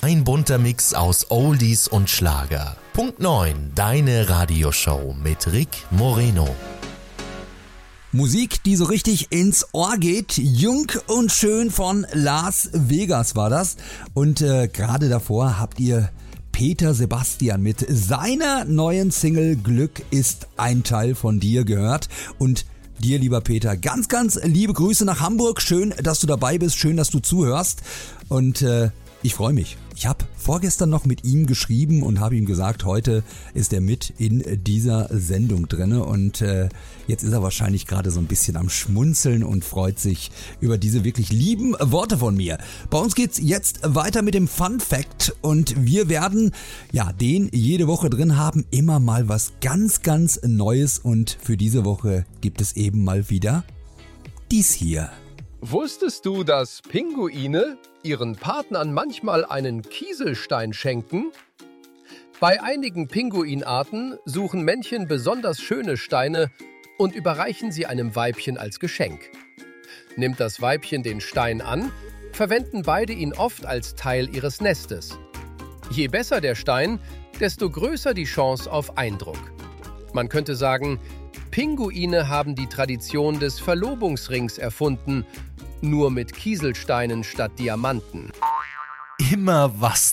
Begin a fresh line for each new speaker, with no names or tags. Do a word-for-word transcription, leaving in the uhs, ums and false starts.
Ein bunter Mix aus Oldies und Schlager. Punkt neun, deine Radioshow mit Rick Moreno.
Musik, die so richtig ins Ohr geht. Jung und schön von Las Vegas war das. Und äh, gerade davor habt ihr Peter Sebastian mit seiner neuen Single Glück ist ein Teil von dir gehört. Und dir, lieber Peter, ganz, ganz liebe Grüße nach Hamburg. Schön, dass du dabei bist. Schön, dass du zuhörst. Und äh, ich freue mich. Ich habe vorgestern noch mit ihm geschrieben und habe ihm gesagt, heute ist er mit in dieser Sendung drinne und äh, jetzt ist er wahrscheinlich gerade so ein bisschen am Schmunzeln und freut sich über diese wirklich lieben Worte von mir. Bei uns geht's jetzt weiter mit dem Fun Fact und wir werden ja den jede Woche drin haben, immer mal was ganz, ganz Neues und für diese Woche gibt es eben mal wieder dies hier.
Wusstest du, dass Pinguine ihren Partnern manchmal einen Kieselstein schenken? Bei einigen Pinguinarten suchen Männchen besonders schöne Steine und überreichen sie einem Weibchen als Geschenk. Nimmt das Weibchen den Stein an, verwenden beide ihn oft als Teil ihres Nestes. Je besser der Stein, desto größer die Chance auf Eindruck. Man könnte sagen, Pinguine haben die Tradition des Verlobungsrings erfunden, nur mit Kieselsteinen statt Diamanten.
Immer was